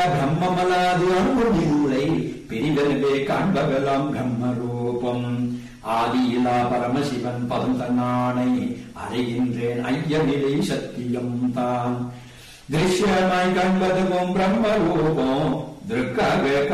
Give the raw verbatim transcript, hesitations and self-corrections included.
பிரம்மமலாது அருளில்லை பிரிவெனவே காண்பவெல்லாம் பிரம்ம ரூபம். ஆதியிலா பரமசிவன் பதம் தன்னானை அறிகின்றேன் ஐயமில்லை சத்தியம் தான். திருஷ்யமாய் காண்பதுவும் பிரம்ம ரூபம் திருக்காக